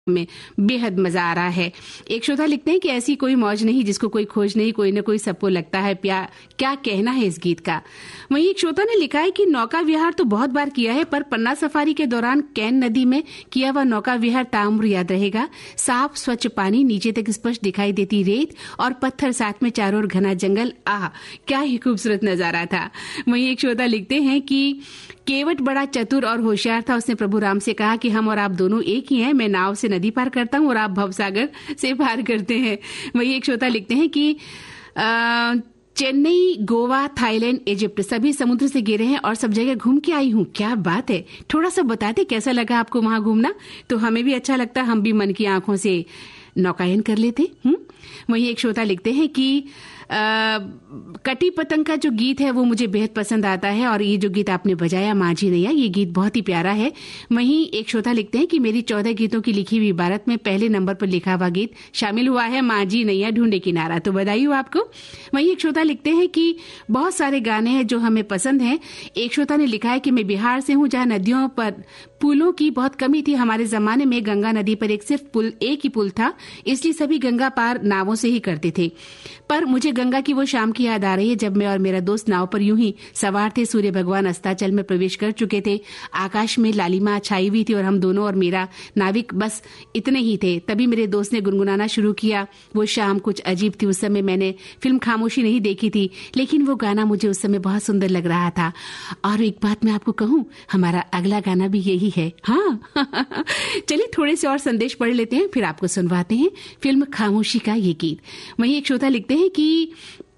में बेहद मजा आ रहा है। एक श्रोता लिखते हैं कि ऐसी कोई मौज नहीं जिसको कोई खोज नहीं, कोई न कोई सबको लगता है प्यार। क्या कहना है इस गीत का। वहीं एक श्रोता ने लिखा है कि नौका विहार तो बहुत बार किया है, पर पन्ना सफारी के दौरान कैन नदी में किया हुआ नौका विहार ताउम्र याद रहेगा। साफ स्वच्छ पानी, नीचे तक स्पष्ट दिखाई देती रेत और पत्थर, साथ में चारों ओर घना जंगल। आह, क्या ही खूबसूरत नजारा था। वहीं एक श्रोता लिखते हैं कि केवट बड़ा चतुर और होशियार था। उसने प्रभु राम से कहा कि हम और आप दोनों एक ही हैं, मैं नाव से नदी पार करता हूं और आप भवसागर से पार करते हैं। वही एक श्रोता लिखते हैं कि चेन्नई, गोवा, थाईलैंड, इजिप्ट सभी समुद्र से गिरे हैं और सब जगह घूम के आई हूँ। क्या बात है, थोड़ा सा बताते कैसा लगा आपको वहां घूमना। तो हमें भी अच्छा लगता, हम भी मन की आंखों से नौकायन कर लेते। वहीं एक श्रोता लिखते हैं कि कटी पतंग का जो गीत है वो मुझे बेहद पसंद आता है, और ये जो गीत आपने बजाया माझी नैया, ये गीत बहुत ही प्यारा है। वहीं एक श्रोता लिखते हैं कि मेरी 14 गीतों की लिखी हुई इबारत में पहले नंबर पर लिखा हुआ गीत शामिल हुआ है, माझी नैया ढूंढे किनारा। तो बधाई हो आपको। वहीं एक श्रोता लिखते हैं कि बहुत सारे गाने हैं जो हमें पसंद हैं। एक श्रोता ने लिखा है कि मैं बिहार से हूँ, जहाँ नदियों पर पुलों की बहुत कमी थी। हमारे जमाने में गंगा नदी पर एक ही पुल था, इसलिए सभी गंगा पार नावों से ही करते थे। पर मुझे गंगा की वो शाम की याद आ रही है जब मैं और मेरा दोस्त नाव पर यूं ही सवार थे। सूर्य भगवान अस्ताचल में प्रवेश कर चुके थे, आकाश में लालिमा छाई हुई थी और हम दोनों और मेरा नाविक बस इतने ही थे। तभी मेरे दोस्त ने गुनगुनाना शुरू किया। वो शाम कुछ अजीब थी। उस समय मैंने फिल्म खामोशी नहीं देखी थी, लेकिन वो गाना मुझे उस समय बहुत सुंदर लग रहा था। और एक बात मैं आपको कहूं, हमारा अगला गाना भी यही है। हाँ चलिए थोड़े से और संदेश पढ़ लेते हैं, फिर आपको सुनवाते हैं फिल्म खामोशी का ये गीत। वहीं एक श्रोता लिखते हैं कि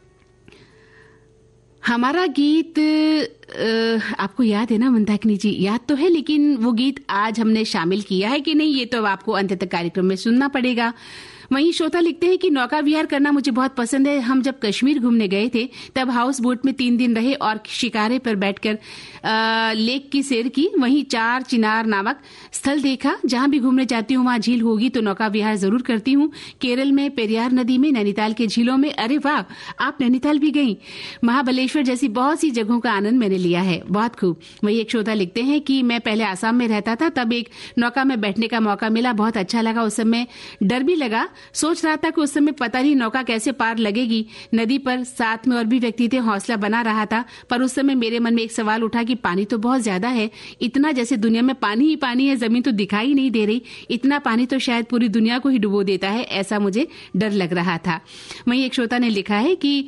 हमारा गीत आपको याद है ना मंदाकिनी जी? याद तो है, लेकिन वो गीत आज हमने शामिल किया है कि नहीं, ये तो आपको अंत तक कार्यक्रम में सुनना पड़ेगा। वहीं श्रोता लिखते हैं कि नौका विहार करना मुझे बहुत पसंद है। हम जब कश्मीर घूमने गए थे तब हाउस बोट में 3 दिन रहे और शिकारे पर बैठकर लेक की सैर की। वहीं 4 चिनार नामक स्थल देखा। जहां भी घूमने जाती हूँ वहां झील होगी तो नौका विहार जरूर करती हूँ। केरल में पेरियार नदी में, नैनीताल के झीलों में। अरे वाह, आप नैनीताल भी गई। महाबलेश्वर जैसी बहुत सी जगहों का आनंद मैंने लिया है। बहुत खूब। वही एक श्रोता लिखते हैं कि मैं पहले आसाम में रहता था, तब एक नौका में बैठने का मौका मिला, बहुत अच्छा लगा। उस समय डर भी लगा, सोच रहा था कि उस समय पता नहीं नौका कैसे पार लगेगी नदी पर। साथ में और भी व्यक्ति थे, हौसला बना रहा था। पर उस समय मेरे मन में एक सवाल उठा कि पानी तो बहुत ज्यादा है, इतना जैसे दुनिया में पानी ही पानी है, जमीन तो दिखाई नहीं दे रही। इतना पानी तो शायद पूरी दुनिया को ही डुबो देता है, ऐसा मुझे डर लग रहा था। वहीं एक श्रोता ने लिखा है कि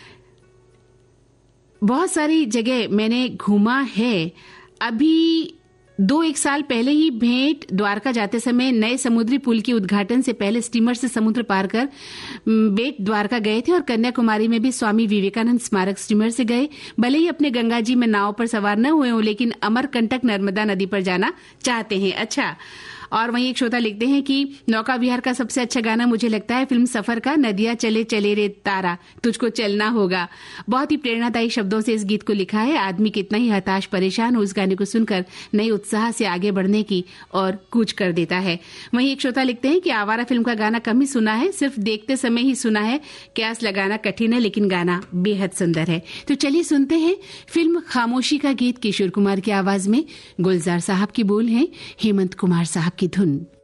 बहुत सारी जगह मैंने घूमा है। अभी 2-1 साल पहले ही भेंट द्वारका जाते समय नए समुद्री पुल के उद्घाटन से पहले स्टीमर से समुद्र पार कर बेट द्वारका गए थे, और कन्याकुमारी में भी स्वामी विवेकानंद स्मारक स्टीमर से गए। भले ही अपने गंगा जी में नाव पर सवार न हुए हों, लेकिन अमरकंटक नर्मदा नदी पर जाना चाहते हैं। अच्छा। और वहीं एक श्रोता लिखते हैं कि नौका विहार का सबसे अच्छा गाना मुझे लगता है फिल्म सफर का, नदिया चले चले रे तारा, तुझको चलना होगा। बहुत ही प्रेरणादायी शब्दों से इस गीत को लिखा है। आदमी कितना ही हताश परेशान हो, उस गाने को सुनकर नए उत्साह से आगे बढ़ने की और कूच कर देता है। वहीं एक श्रोता लिखते हैं कि आवारा फिल्म का गाना कम ही सुना है, सिर्फ देखते समय ही सुना है। क्यास लगाना कठिन है, लेकिन गाना बेहद सुंदर है। तो चलिए सुनते हैं फिल्म खामोशी का गीत किशोर कुमार की आवाज में। गुलजार साहब की बोल है, हेमंत कुमार साहब की धुन।